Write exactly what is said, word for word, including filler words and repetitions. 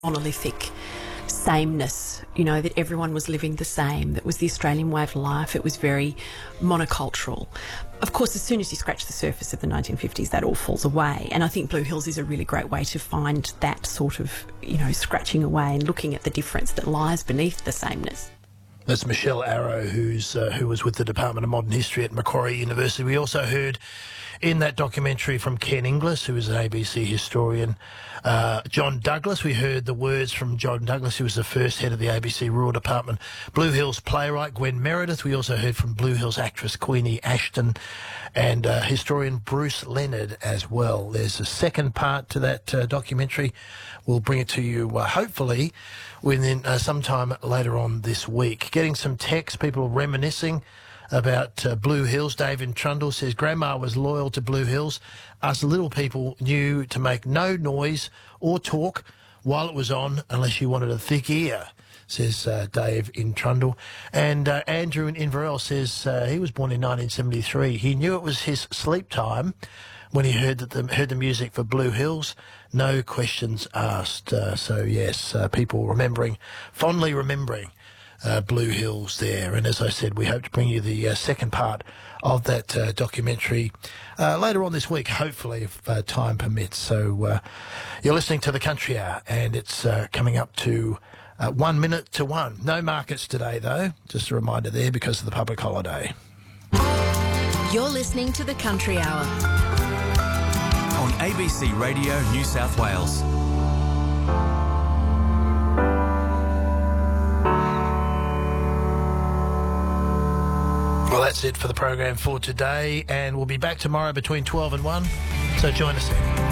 monolithic sameness, you know, that everyone was living the same. That was the Australian way of life. It was very monocultural. Of course, as soon as you scratch the surface of the nineteen fifties, that all falls away. And I think Blue Hills is a really great way to find that sort of, you know, scratching away and looking at the difference that lies beneath the sameness. That's Michelle Arrow, who's uh, who was with the Department of Modern History at Macquarie University. We also heard in that documentary from Ken Inglis, who is an A B C historian, uh, John Douglas. We heard the words from John Douglas, who was the first head of the A B C Rural Department. Blue Hills playwright Gwen Meredith. We also heard from Blue Hills actress Queenie Ashton and uh, historian Bruce Leonard as well. There's a second part to that uh, documentary. We'll bring it to you uh, hopefully within uh, sometime later on this week. Getting some texts, people reminiscing about uh, Blue Hills. David Trundle says, Grandma was loyal to Blue Hills. Us little people knew to make no noise or talk while it was on unless you wanted a thick ear, says uh, Dave in Trundle. And uh, Andrew in Inverell says uh, he was born in nineteen seventy-three. He knew it was his sleep time when he heard, that the, heard the music for Blue Hills. No questions asked. Uh, so, yes, uh, people remembering, fondly remembering Uh, Blue Hills there. And as I said, we hope to bring you the uh, second part of that uh, documentary uh, later on this week, hopefully, if uh, time permits. So uh, you're listening to the Country Hour, and it's uh, coming up to uh, one minute to one. No markets today, though. Just a reminder there because of the public holiday. You're listening to the Country Hour on A B C Radio New South Wales. Well, that's it for the program for today, and we'll be back tomorrow between twelve and one, so join us then.